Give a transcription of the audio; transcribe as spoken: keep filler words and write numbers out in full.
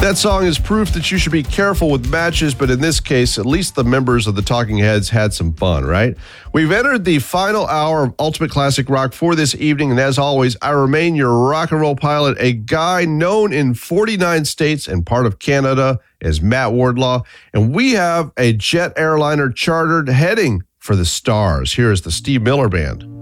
That song is proof that you should be careful with matches, but in this case, at least the members of the Talking Heads had some fun, right? We've entered the final hour of Ultimate Classic Rock for this evening, and as always, I remain your rock and roll pilot, a guy known in forty-nine states and part of Canada as Matt Wardlaw, and we have a jet airliner chartered heading for the stars. Here is the Steve Miller Band.